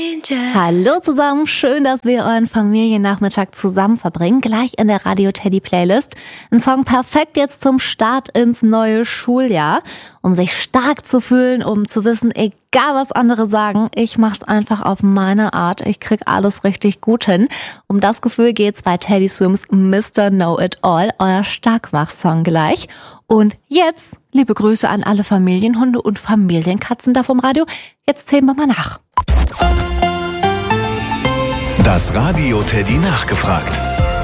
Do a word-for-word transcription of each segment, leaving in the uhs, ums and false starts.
Hallo zusammen, schön, dass wir euren Familiennachmittag zusammen verbringen. Gleich in der Radio Teddy Playlist. Ein Song perfekt jetzt zum Start ins neue Schuljahr. Um sich stark zu fühlen, um zu wissen, egal was andere sagen, ich mach's einfach auf meine Art. Ich krieg alles richtig gut hin. Um das Gefühl geht's bei Teddy Swims Mister Know-It-All, euer Starkwach-Song gleich. Und jetzt, liebe Grüße an alle Familienhunde und Familienkatzen da vom Radio. Jetzt zählen wir mal nach. Das Radio Teddy nachgefragt.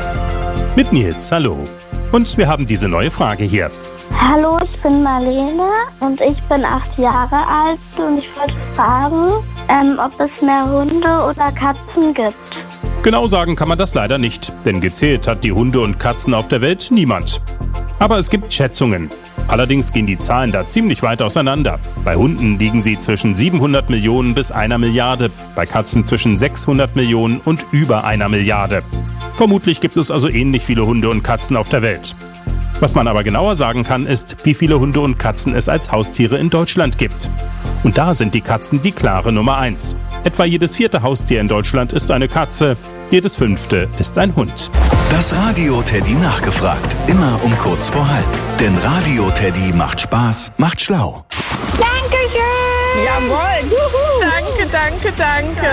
Mit Nils, hallo. Und wir haben diese neue Frage hier. Hallo, ich bin Marlene und ich bin acht Jahre alt und ich wollte fragen, ähm, ob es mehr Hunde oder Katzen gibt. Genau sagen kann man das leider nicht, denn gezählt hat die Hunde und Katzen auf der Welt niemand. Aber es gibt Schätzungen. Allerdings gehen die Zahlen da ziemlich weit auseinander. Bei Hunden liegen sie zwischen siebenhundert Millionen bis einer Milliarde, bei Katzen zwischen sechshundert Millionen und über einer Milliarde. Vermutlich gibt es also ähnlich viele Hunde und Katzen auf der Welt. Was man aber genauer sagen kann, ist, wie viele Hunde und Katzen es als Haustiere in Deutschland gibt. Und da sind die Katzen die klare Nummer eins. Etwa jedes vierte Haustier in Deutschland ist eine Katze, jedes fünfte ist ein Hund. Das Radio Teddy nachgefragt, immer um kurz vor halb. Denn Radio Teddy macht Spaß, macht schlau. Dankeschön! Jawohl! Juhu. Danke, danke, danke!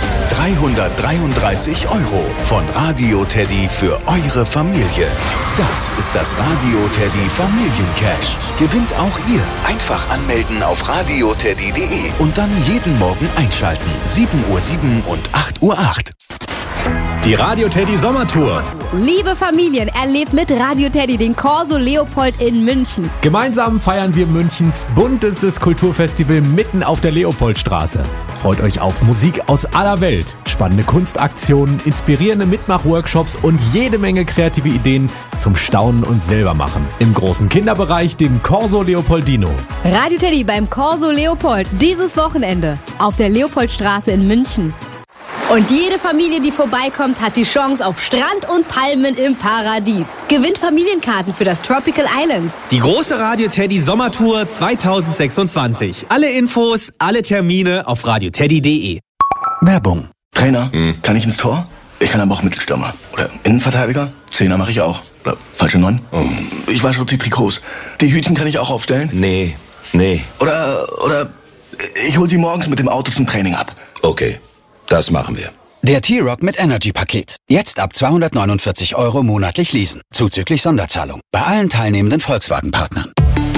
dreihundertdreiunddreißig Euro von Radio Teddy für eure Familie. Das ist das Radio Teddy Familiencash. Gewinnt auch ihr. Einfach anmelden auf radio teddy punkt de und dann jeden Morgen einschalten. sieben Uhr sieben und acht Uhr acht. Die Radio Teddy Sommertour. Liebe Familien, erlebt mit Radio Teddy den Corso Leopold in München. Gemeinsam feiern wir Münchens buntestes Kulturfestival mitten auf der Leopoldstraße. Freut euch auf Musik aus aller Welt, spannende Kunstaktionen, inspirierende Mitmachworkshops und jede Menge kreative Ideen zum Staunen und Selbermachen. Im großen Kinderbereich dem Corso Leopoldino. Radio Teddy beim Corso Leopold dieses Wochenende auf der Leopoldstraße in München. Und jede Familie, die vorbeikommt, hat die Chance auf Strand und Palmen im Paradies. Gewinnt Familienkarten für das Tropical Islands. Die große Radio Teddy Sommertour zweitausendsechsundzwanzig. Alle Infos, alle Termine auf radio teddy punkt de. Werbung. Trainer, hm. kann ich ins Tor? Ich kann aber auch Mittelstürmer. Oder Innenverteidiger? Zehner mache ich auch. Oder falsche Neun? Oh. Ich wasche auch die Trikots. Die Hütchen kann ich auch aufstellen? Nee, nee. Oder, oder ich hol sie morgens mit dem Auto zum Training ab. Okay. Das machen wir. Der T-Rock mit Energy-Paket. Jetzt ab zweihundertneunundvierzig Euro monatlich leasen. Zuzüglich Sonderzahlung. Bei allen teilnehmenden Volkswagen-Partnern.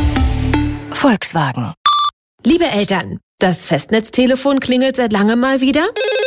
Volkswagen. Liebe Eltern, das Festnetztelefon klingelt seit langem mal wieder.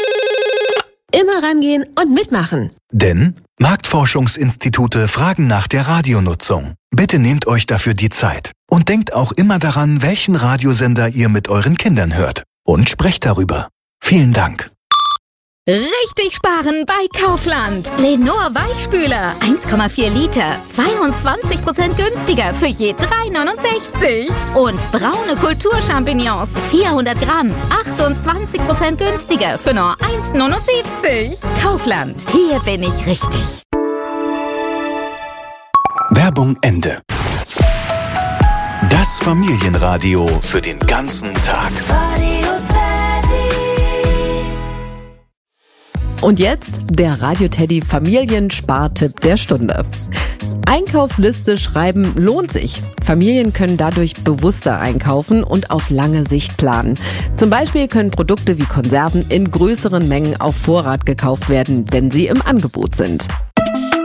Immer rangehen und mitmachen. Denn Marktforschungsinstitute fragen nach der Radionutzung. Bitte nehmt euch dafür die Zeit. Und denkt auch immer daran, welchen Radiosender ihr mit euren Kindern hört. Und sprecht darüber. Vielen Dank. Richtig sparen bei Kaufland. Lenor Weichspüler, eins Komma vier Liter, zweiundzwanzig Prozent günstiger für je drei neunundsechzig. Und braune Kulturchampignons, vierhundert Gramm, achtundzwanzig Prozent günstiger für nur eins neunundsiebzig. Kaufland, hier bin ich richtig. Werbung Ende. Das Familienradio für den ganzen Tag. Und jetzt der Radio Teddy Familienspartipp der Stunde. Einkaufsliste schreiben lohnt sich. Familien können dadurch bewusster einkaufen und auf lange Sicht planen. Zum Beispiel können Produkte wie Konserven in größeren Mengen auf Vorrat gekauft werden, wenn sie im Angebot sind.